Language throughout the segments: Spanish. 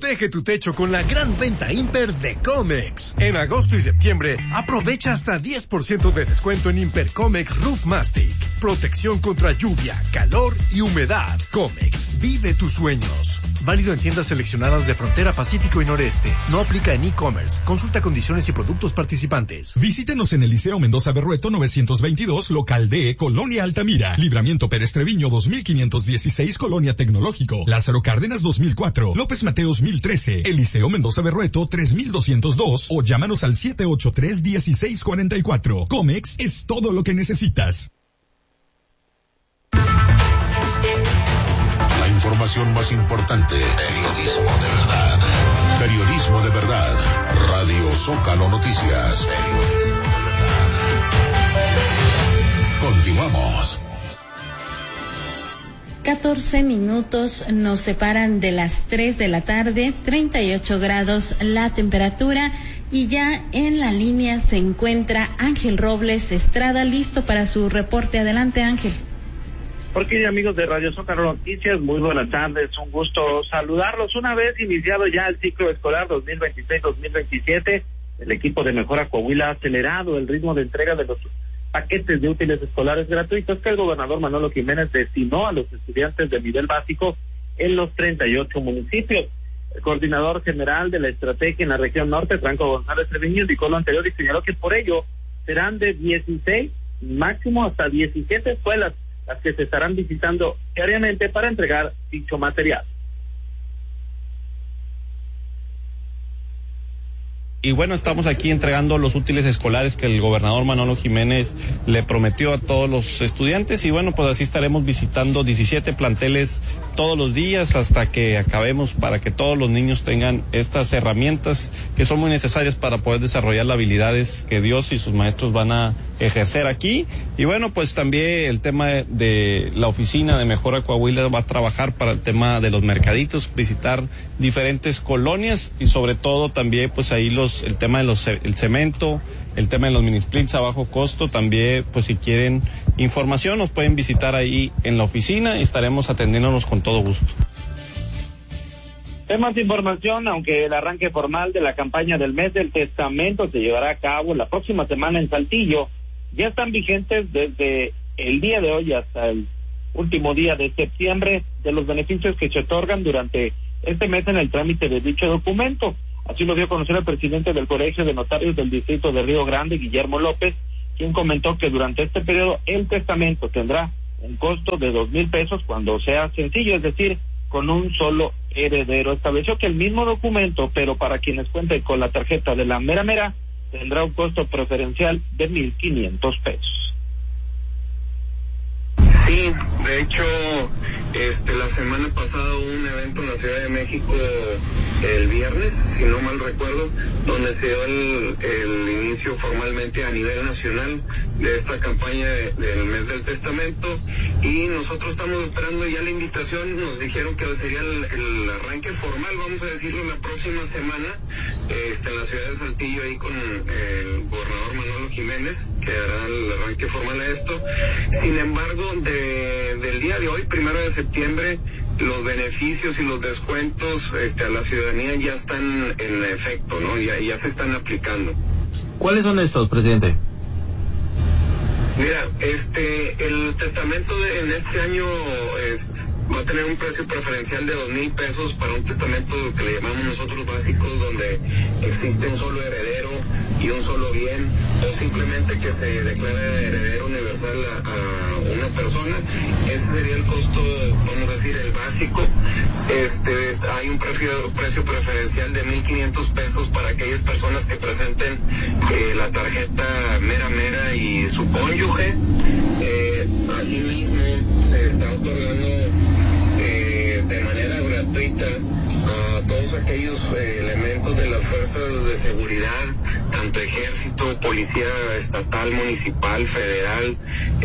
Protege tu techo con la gran venta Imper de Comex. En agosto y septiembre, aprovecha hasta 10% de descuento en Imper Comex Roof Mastic. Protección contra lluvia, calor y humedad. Comex, vive tus sueños. Válido en tiendas seleccionadas de Frontera Pacífico y Noreste. No aplica en e-commerce. Consulta condiciones y productos participantes. Visítenos en el Liceo Mendoza Berrueto 922, local D, Colonia Altamira. Libramiento Pérez Treviño 2516, Colonia Tecnológico. Lázaro Cárdenas 2004. López Mateos 1013. El Liceo Mendoza Berrueto 3202. O llámanos al 783-1644. Comex es todo lo que necesitas. La información más importante. Periodismo de verdad. Periodismo de verdad. Radio Zócalo Noticias. Continuamos. 14 minutos nos separan de las 3 de la tarde, 38 grados la temperatura, y ya en la línea se encuentra Ángel Robles Estrada, listo para su reporte. Adelante, Ángel. Porque amigos de Radio Zócalo Noticias, muy buenas tardes, un gusto saludarlos. Una vez iniciado ya el ciclo escolar 2026-2027, el equipo de Mejora Coahuila ha acelerado el ritmo de entrega de los paquetes de útiles escolares gratuitos que el gobernador Manolo Jiménez destinó a los estudiantes de nivel básico en los 38 municipios. El coordinador general de la estrategia en la región norte, Franco González Treviño, indicó lo anterior y señaló que por ello serán de 16, máximo hasta 17 escuelas las que se estarán visitando diariamente para entregar dicho material. Y bueno, estamos aquí entregando los útiles escolares que el gobernador Manolo Jiménez le prometió a todos los estudiantes, y bueno, pues así estaremos visitando 17 planteles todos los días hasta que acabemos, para que todos los niños tengan estas herramientas que son muy necesarias para poder desarrollar las habilidades que Dios y sus maestros van a ejercer aquí. Y bueno, pues también el tema de la oficina de Mejora Coahuila va a trabajar para el tema de los mercaditos, visitar diferentes colonias y sobre todo también pues ahí el tema de el cemento, el tema de los mini splits a bajo costo. También pues si quieren información nos pueden visitar ahí en la oficina y estaremos atendiéndonos con todo gusto. Temas de información, aunque el arranque formal de la campaña del mes del testamento se llevará a cabo la próxima semana en Saltillo, ya están vigentes desde el día de hoy hasta el último día de septiembre de los beneficios que se otorgan durante este mes en el trámite de dicho documento. Así lo dio a conocer el presidente del Colegio de Notarios del Distrito de Río Grande, Guillermo López, quien comentó que durante este periodo el testamento tendrá un costo de 2,000 pesos cuando sea sencillo, es decir, con un solo heredero. Estableció que el mismo documento, pero para quienes cuenten con la tarjeta de la mera mera, tendrá un costo preferencial de 1,500 pesos. Sí, de hecho, la semana pasada hubo un evento en la Ciudad de México el viernes, si no mal recuerdo, donde se dio el inicio formalmente a nivel nacional de esta campaña del mes del testamento, y nosotros estamos esperando ya la invitación. Nos dijeron que sería el arranque formal, vamos a decirlo, la próxima semana, en la ciudad de Saltillo, ahí con el gobernador Manolo Jiménez, que hará el arranque formal a esto. Sin embargo, del día de hoy, 1 de septiembre, los beneficios y los descuentos a la ciudadanía ya están en efecto, ¿no? Ya se están aplicando. ¿Cuáles son estos, presidente? Mira, el testamento en este año va a tener un precio preferencial de 2,000 pesos para un testamento que le llamamos nosotros básicos, donde existe un solo heredero y un solo bien, o simplemente que se declare heredero universal a una persona. Ese sería el costo, vamos a decir, el básico. Hay un precio preferencial de 1,500 pesos para aquellas personas que presenten la tarjeta mera y su cónyuge. Asimismo, se está otorgando de manera gratuita a todos aquellos elementos de las fuerzas de seguridad, tanto ejército, policía estatal, municipal, federal,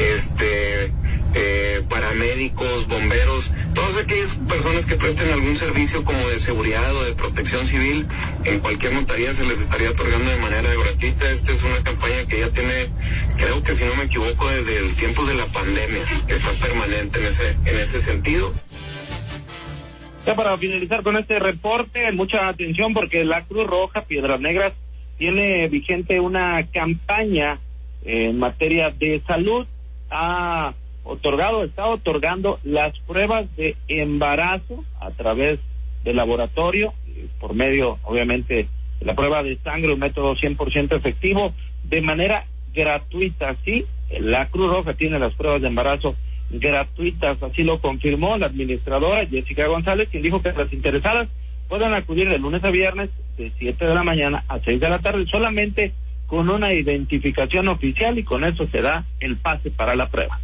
paramédicos, bomberos, todas aquellas personas que presten algún servicio como de seguridad o de protección civil, en cualquier notaría se les estaría otorgando de manera gratuita. Esta es una campaña que ya tiene, creo que si no me equivoco, desde el tiempo de la pandemia, está permanente en ese sentido. Ya para finalizar con este reporte, mucha atención porque la Cruz Roja Piedras Negras tiene vigente una campaña en materia de salud. Está otorgando las pruebas de embarazo a través del laboratorio, por medio, obviamente, de la prueba de sangre, un método 100% efectivo, de manera gratuita. Sí, la Cruz Roja tiene las pruebas de embarazo gratuitas, así lo confirmó la administradora Jessica González, quien dijo que las interesadas puedan acudir de lunes a viernes de 7 de la mañana a 6 de la tarde, solamente con una identificación oficial, y con eso se da el pase para la prueba.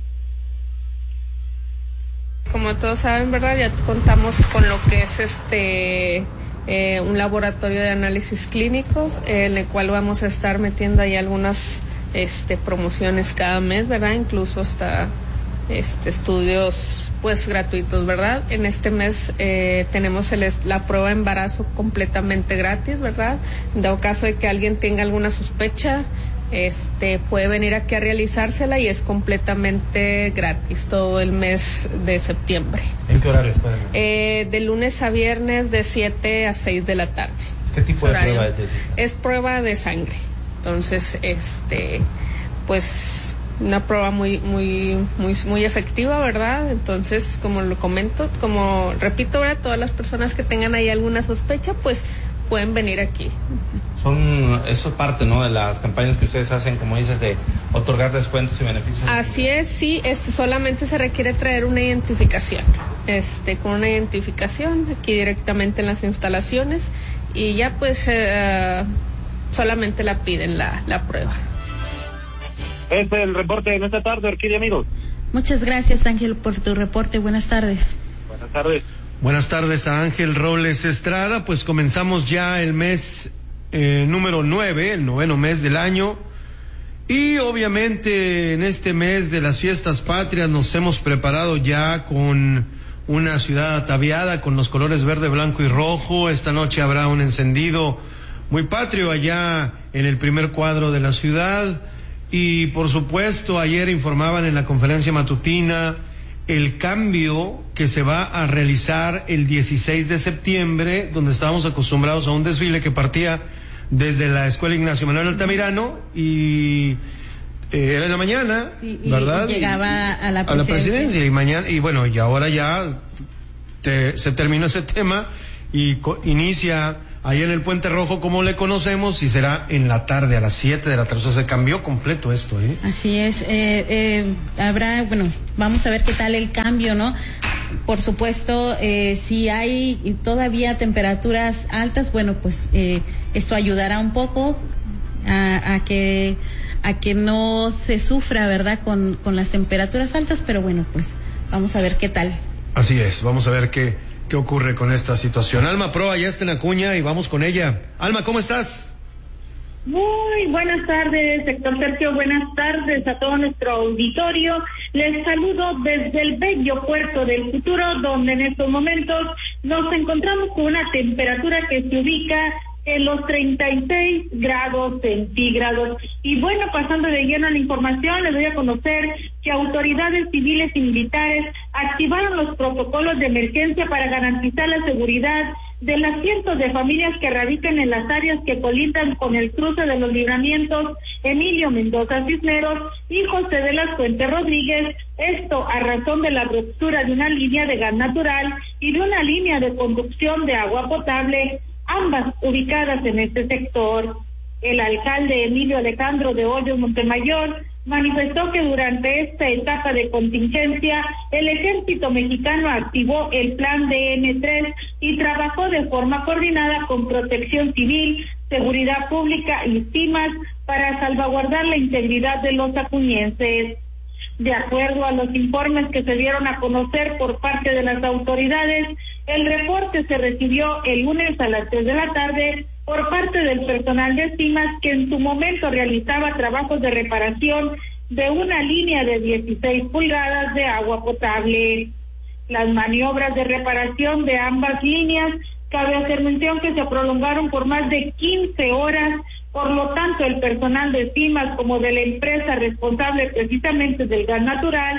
Como todos saben, ¿verdad? Ya contamos con lo que es un laboratorio de análisis clínicos, en el cual vamos a estar metiendo ahí algunas promociones cada mes, ¿verdad? Incluso hasta estudios pues gratuitos, ¿verdad? En este mes tenemos la prueba de embarazo completamente gratis, ¿verdad? En dado caso de que alguien tenga alguna sospecha, puede venir aquí a realizársela y es completamente gratis todo el mes de septiembre. ¿En qué horario pueden? De lunes a viernes de 7 a 6 de la tarde. ¿Qué tipo de prueba es esa? Es prueba de sangre. Entonces, pues una prueba muy efectiva, ¿verdad? Entonces, como lo comento, como repito, ¿verdad? Todas las personas que tengan ahí alguna sospecha, pues pueden venir aquí. Eso es parte, ¿no?, de las campañas que ustedes hacen, como dices, de otorgar descuentos y beneficios. Así es, sí, solamente se requiere traer una identificación, con una identificación aquí directamente en las instalaciones, y ya pues solamente la piden la prueba. Este es el reporte de esta tarde, Orquídea, amigos. Muchas gracias, Ángel, por tu reporte. Buenas tardes. Buenas tardes. Buenas tardes a Ángel Robles Estrada. Pues comenzamos ya el mes número 9, el 9º mes del año, y obviamente en este mes de las fiestas patrias nos hemos preparado ya con una ciudad ataviada con los colores verde, blanco y rojo. Esta noche habrá un encendido muy patrio allá en el primer cuadro de la ciudad, y por supuesto ayer informaban en la conferencia matutina el cambio que se va a realizar el 16 de septiembre, donde estábamos acostumbrados a un desfile que partía desde la Escuela Ignacio Manuel Altamirano y era en la mañana, sí, ¿verdad? Y llegaba a la presidencia. Y mañana, y bueno, y ahora ya se terminó ese tema y inicia ahí en el Puente Rojo como le conocemos, y será en la tarde a las 7 de la tarde. O sea, se cambió completo esto, ¿eh? Así es. Vamos a ver qué tal el cambio, ¿no? Por supuesto, si hay todavía temperaturas altas, bueno, pues esto ayudará un poco a que no se sufra, ¿verdad?, con las temperaturas altas, pero bueno, pues vamos a ver qué tal. Así es, vamos a ver qué ocurre con esta situación. Alma Proa ya está en Acuña y vamos con ella. Alma, ¿cómo estás? Muy buenas tardes, sector Sergio. Buenas tardes a todo nuestro auditorio. Les saludo desde el bello puerto del futuro, donde en estos momentos nos encontramos con una temperatura que se ubica en los 36 grados centígrados. Y bueno, pasando de lleno a la información, les doy a conocer que autoridades civiles y militares activaron los protocolos de emergencia para garantizar la seguridad de las cientos de familias que radican en las áreas que colindan con el cruce de los libramientos Emilio Mendoza Cisneros y José de las Fuentes Rodríguez, esto a razón de la ruptura de una línea de gas natural y de una línea de conducción de agua potable, ambas ubicadas en este sector. El alcalde Emilio Alejandro de Hoyos Montemayor manifestó que durante esta etapa de contingencia el ejército mexicano activó el plan DN3 y trabajó de forma coordinada con Protección Civil, Seguridad Pública y CIMAS para salvaguardar la integridad de los acuñenses. De acuerdo a los informes que se dieron a conocer por parte de las autoridades, el reporte se recibió el lunes a las 3 de la tarde por parte del personal de CIMAS, que en su momento realizaba trabajos de reparación de una línea de 16 pulgadas de agua potable. Las maniobras de reparación de ambas líneas, cabe hacer mención que se prolongaron por más de 15 horas, por lo tanto el personal de CIMAS como de la empresa responsable precisamente del gas natural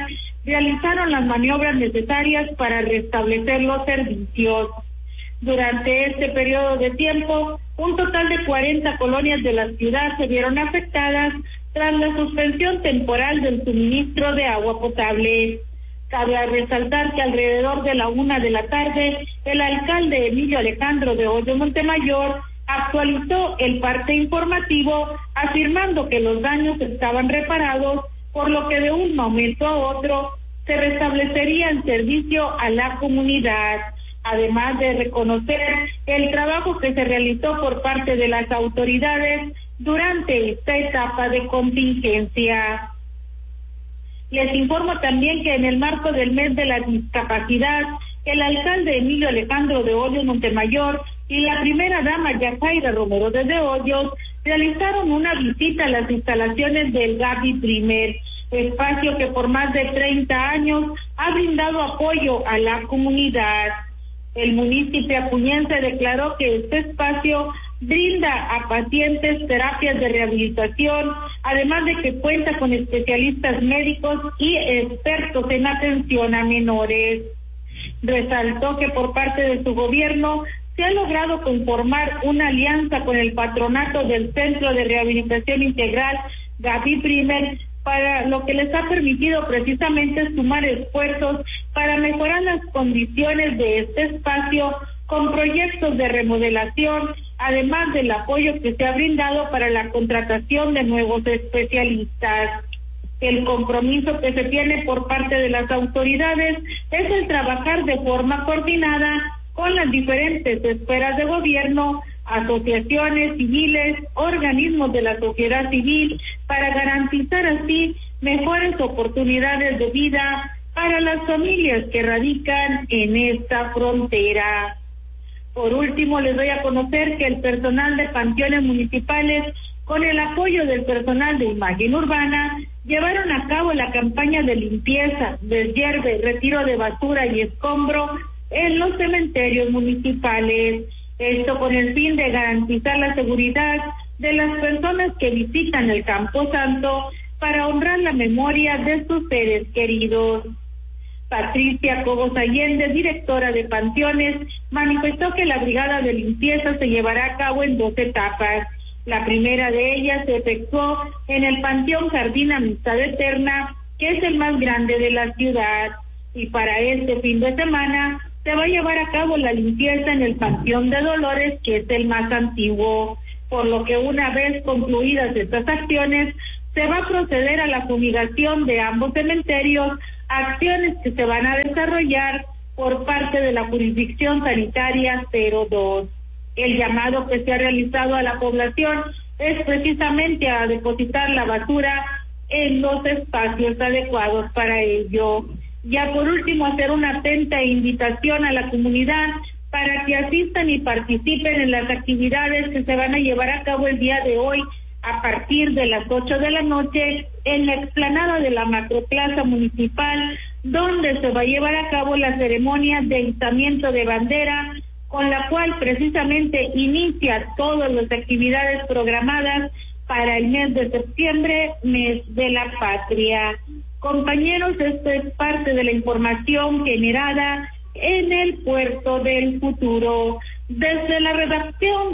realizaron las maniobras necesarias para restablecer los servicios. Durante este periodo de tiempo, un total de 40 colonias de la ciudad se vieron afectadas tras la suspensión temporal del suministro de agua potable. Cabe resaltar que alrededor de la 1 de la tarde, el alcalde Emilio Alejandro de Hoyos Montemayor actualizó el parte informativo afirmando que los daños estaban reparados, por lo que de un momento a otro se restablecería el servicio a la comunidad, además de reconocer el trabajo que se realizó por parte de las autoridades durante esta etapa de contingencia. Les informo también que en el marco del mes de la discapacidad, el alcalde Emilio Alejandro de Hoyos Montemayor y la primera dama Yajaira Romero de Hoyos realizaron una visita a las instalaciones del Gaby Primer, espacio que por más de 30 años ha brindado apoyo a la comunidad. El municipio acuñense declaró que este espacio brinda a pacientes terapias de rehabilitación, además de que cuenta con especialistas médicos y expertos en atención a menores. Resaltó que por parte de su gobierno se ha logrado conformar una alianza con el patronato del Centro de Rehabilitación Integral Gaby Primer, para lo que les ha permitido precisamente sumar esfuerzos para mejorar las condiciones de este espacio con proyectos de remodelación, además del apoyo que se ha brindado para la contratación de nuevos especialistas. El compromiso que se tiene por parte de las autoridades es el trabajar de forma coordinada con las diferentes esferas de gobierno, asociaciones civiles, organismos de la sociedad civil, para garantizar así mejores oportunidades de vida para las familias que radican en esta frontera. Por último, les doy a conocer que el personal de panteones municipales, con el apoyo del personal de imagen urbana, llevaron a cabo la campaña de limpieza, deshierve, retiro de basura y escombro en los cementerios municipales. Esto con el fin de garantizar la seguridad de las personas que visitan el Camposanto para honrar la memoria de sus seres queridos. Patricia Cobos Allende, directora de Panteones, manifestó que la brigada de limpieza se llevará a cabo en 2 etapas. La primera de ellas se efectuó en el Panteón Jardín Amistad Eterna, que es el más grande de la ciudad, y para este fin de semana se va a llevar a cabo la limpieza en el Panteón de Dolores, que es el más antiguo, por lo que una vez concluidas estas acciones, se va a proceder a la fumigación de ambos cementerios, acciones que se van a desarrollar por parte de la jurisdicción sanitaria 02. El llamado que se ha realizado a la población es precisamente a depositar la basura en los espacios adecuados para ello. Ya por último, hacer una atenta invitación a la comunidad para que asistan y participen en las actividades que se van a llevar a cabo el día de hoy a partir de las 8 de la noche en la explanada de la Macroplaza Municipal, donde se va a llevar a cabo la ceremonia de izamiento de bandera, con la cual precisamente inicia todas las actividades programadas para el mes de septiembre, mes de la patria. Compañeros, esto es parte de la información generada en el Puerto del Futuro. Desde la redacción